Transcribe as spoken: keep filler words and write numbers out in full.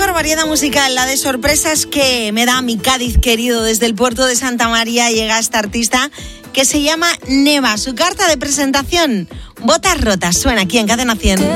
mejor variedad musical, la de sorpresas que me da mi Cádiz querido. Desde el puerto de Santa María llega esta artista que se llama Neva. Su carta de presentación, Botas Rotas, suena aquí en Cadena cien.